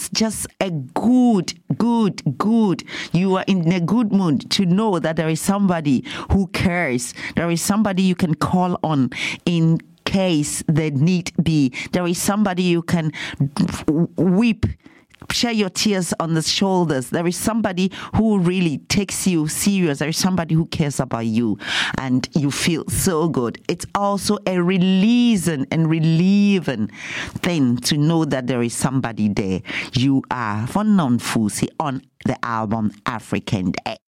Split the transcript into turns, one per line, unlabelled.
it's just a good. You are in a good mood to know that there is somebody who cares. There is somebody you can call on in case the need be. There is somebody you can weep, share your tears on the shoulders. There is somebody who really takes you serious. There is somebody who cares about you, and you feel so good. It's also a releasing and relieving thing to know that there is somebody there. You are for Non Fusi on the album African Day.